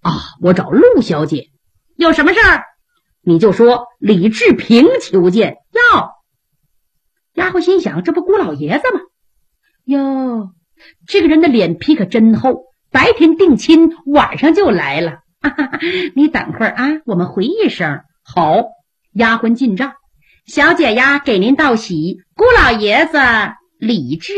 我找陆小姐。 有什么事儿？ 你就说李志平求见。 要。 丫鬟心想，这不姑老爷子吗？哟，这个人的脸皮可真厚，白天定亲，晚上就来了。你等会儿啊，我们回一声。好。丫鬟进帐，小姐呀，给您道喜，姑老爷子李志